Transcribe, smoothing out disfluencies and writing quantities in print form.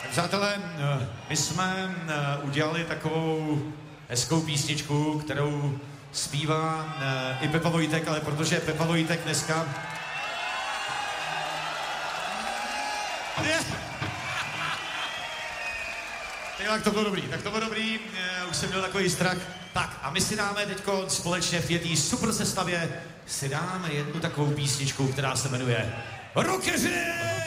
Přátelé, my jsme udělali takovou hezkou písničku, kterou zpívá i Pepa Vojtek, ale protože Pepa Vojtek dneska... Tak to bylo dobrý, už jsem měl takový strach. Tak a my si dáme teďko společně v jedné super sestavě si dáme jednu takovou písničku, která se jmenuje Rockeři!